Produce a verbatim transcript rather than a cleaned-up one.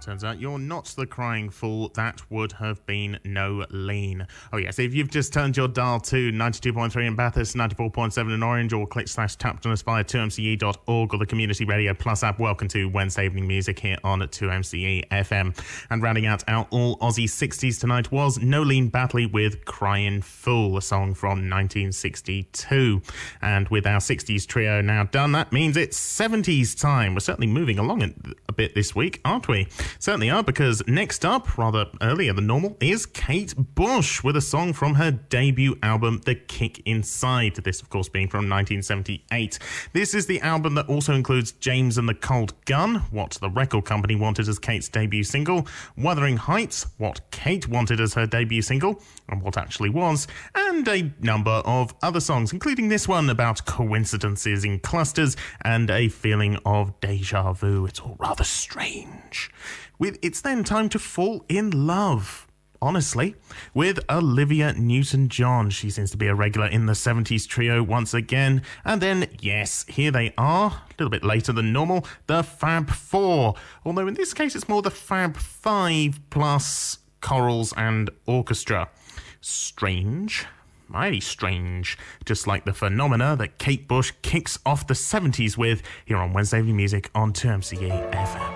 Turns out you're not the crying fool. That would have been Nolene. Oh yes, if you've just turned your dial to ninety-two point three in Bathurst, ninety-four point seven in Orange, or click slash tapped on us via two M C E dot org or the Community Radio Plus app, welcome to Wednesday Evening Music here on two M C E F M. And rounding out our all Aussie sixties tonight was Nolene Batley with Crying Fool, a song from nineteen sixty-two. And with our sixties trio now done, that means it's seventies time. We're certainly moving along a bit this week, aren't we? Certainly are, because next up, rather earlier than normal, is Kate Bush with a song from her debut album, The Kick Inside. This, of course, being from nineteen seventy-eight. This is the album that also includes James and the Cold Gun, what the record company wanted as Kate's debut single, Wuthering Heights, what Kate wanted as her debut single, and what actually was, and a number of other songs, including this one about coincidences in clusters and a feeling of deja vu. It's all rather strange. With It's Then Time to Fall in Love, honestly, with Olivia Newton-John. She seems to be a regular in the seventies trio once again. And then, yes, here they are, a little bit later than normal, the Fab Four. Although in this case it's more the Fab Five plus chorals and orchestra. Strange. Mighty strange. Just like the phenomena that Kate Bush kicks off the seventies with here on Wednesday Evening Music on two M C E F M.